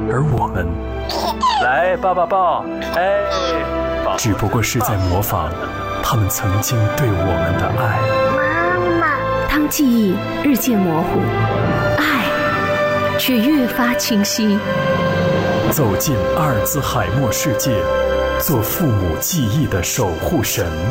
而我们，来抱抱抱，哎，只不过是在模仿他们曾经对我们的爱。 妈妈， 当记忆日渐模糊，爱却越发清晰。 走进阿尔兹海默世界，做父母记忆的守护神。